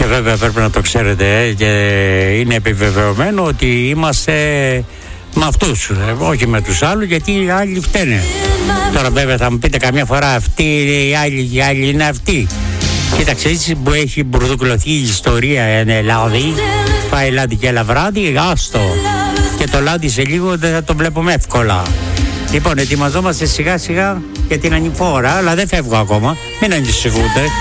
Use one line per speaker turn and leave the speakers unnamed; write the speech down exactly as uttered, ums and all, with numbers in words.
βέβαια πρέπει να το ξέρετε ε, και είναι επιβεβαιωμένο ότι είμαστε με αυτούς, ε, όχι με τους άλλους, γιατί οι άλλοι φταίνε. Τώρα βέβαια θα μου πείτε καμιά φορά αυτοί οι άλλοι, οι άλλοι είναι αυτοί. Κοίταξε, έτσι που έχει μπουρδουκλωθεί η ιστορία εν Ελλάδα, πάει λάδι και έλα βράδυ, άστο. Και το λάδι σε λίγο δεν θα το βλέπουμε εύκολα. Λοιπόν, ετοιμαζόμαστε σιγά σιγά για την ανηφόρα, αλλά δεν φεύγω ακόμα, μην ανησυχούνται.